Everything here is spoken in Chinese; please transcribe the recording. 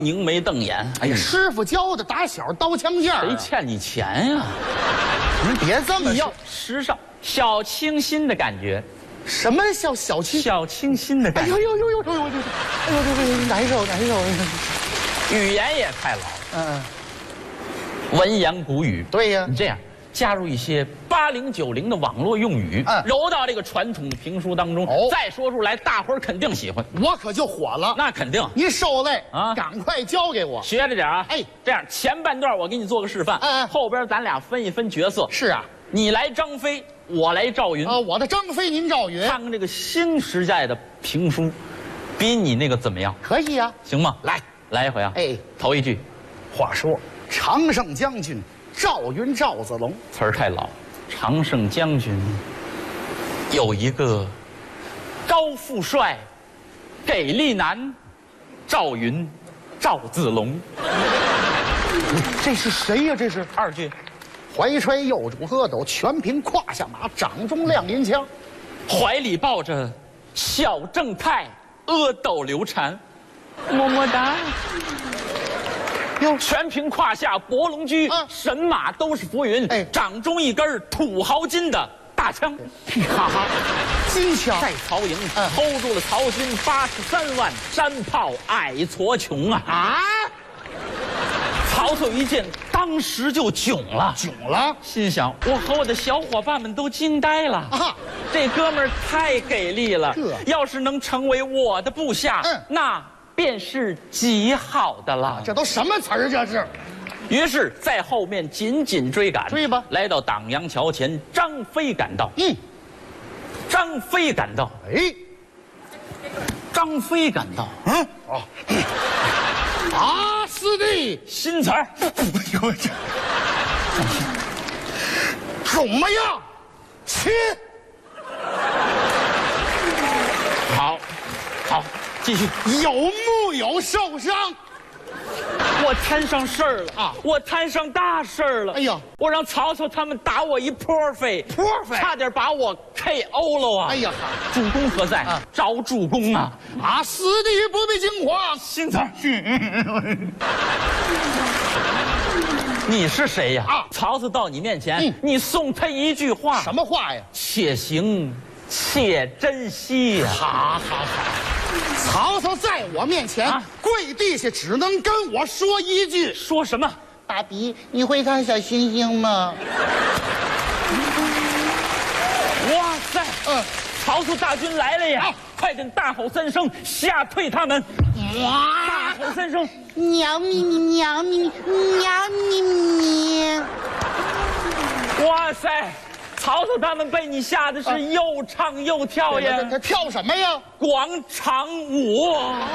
凝眉瞪眼。 哎呀，师傅教的，打小刀枪剑谁欠你钱呀？ 您别这么你要说。 时尚、小清新的感觉， 什么叫小气？ 小清新的哎感觉。 呦呦呦呦呦呦呦！哎呦这难受难受。 语言也太老了， 嗯， 文言古语。 对呀你这样加入一些80、90的网络用语，揉到这个传统的评书当中，再说出来，大伙儿肯定喜欢。 我可就火了。 那肯定。 您受累啊赶快教给我。 学着点啊！ 哎， 这样前半段我给你做个示范，后边咱俩分一分角色。 是啊， 你来张飞，我来赵云。 我的张飞，您赵云， 看看这个新时代的评书，比你那个怎么样？ 可以呀。 行吗？来一回啊！ 哎， 头一句， 话说常胜将军赵云赵子龙， 词儿太老。常胜将军有一个高富帅、给力男，赵云赵子龙。 这是谁呀？这是二句， 怀揣右主阿斗，全凭胯下马，掌中亮银枪， 怀里抱着小正太，阿斗刘禅，么么哒。全凭胯下博龙驹，神马都是浮云，掌中一根土豪金的大枪， 哈哈，金枪在曹营hold住了曹军83万山炮矮矬穷啊！曹操一见，当时就囧了，心想：我和我的小伙伴们都惊呆了啊！这哥们儿太给力了，要是能成为我的部下，那便是极好的了。 这都什么词儿？这是。 于是，在后面紧紧追赶， 追吧。 来到党阳桥前，张飞赶到。张飞赶到。 哎， 张飞赶到。 师弟， 新词儿。 怎么样？亲。 好，继续。 有木有受伤？ 我摊上事儿了啊！我摊上大事儿了！哎呀，我让曹操他们打我一泼飞，差点把我 KO 了啊！ 哎呀， 主公何在？找主公啊！ 师弟不必惊慌， 新词儿。你是谁呀？曹操到你面前，你送他一句话。 什么话呀？ 且行且珍惜呀！ 好。曹操在我面前跪地下，只能跟我说一句： 说什么？ 爸比，你会看小星星吗？ 哇塞！曹操大军来了呀！快点大吼3声，吓退他们！大吼3声， 喵咪咪喵咪咪喵咪咪！ 哇塞！曹操他们被你吓得是又唱又跳呀！ 他跳什么呀？ 广场舞。